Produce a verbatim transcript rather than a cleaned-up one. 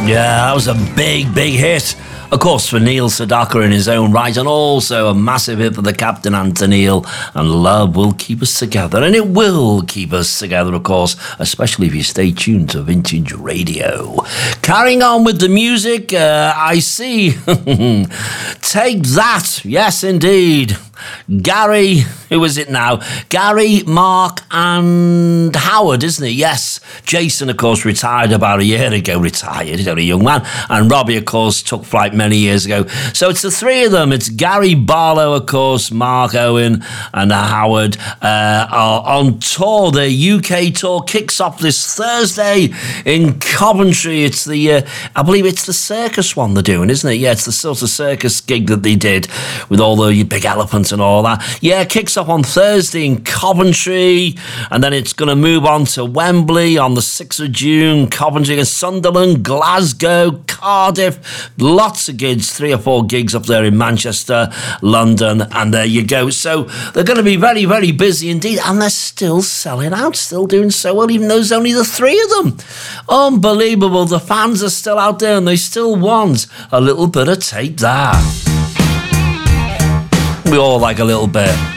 Yeah, that was a big, big hit. Of course, for Neil Sedaka in his own right, and also a massive hit for the Captain Anthony Neil. And Love Will Keep Us Together. And it will keep us together, of course, especially if you stay tuned to Vintage Radio. Carrying on with the music, uh, I see. Take That. Yes, indeed. Gary, who is it now? Gary, Mark and Howard, isn't it? Yes. Jason, of course, retired about a year ago. Retired, he's only a young man. And Robbie, of course, took flight many years ago. So it's the three of them. It's Gary Barlow, of course, Mark Owen and Howard uh, are on tour. Their U K tour kicks off this Thursday in Coventry. It's the, uh, I believe it's the circus one they're doing, isn't it? Yeah, it's the sort of circus gig that they did with all the big elephants and all that. Yeah, it kicks off on Thursday in Coventry, and then it's going to move on to Wembley on the sixth of June, Coventry and Sunderland, Glasgow, Cardiff, lots of gigs, three or four gigs up there in Manchester, London, and there you go. So they're going to be very, very busy indeed, and they're still selling out, still doing so well, even though there's only the three of them. Unbelievable. The fans are still out there, and they still want a little bit of Take That. We all like a little bit.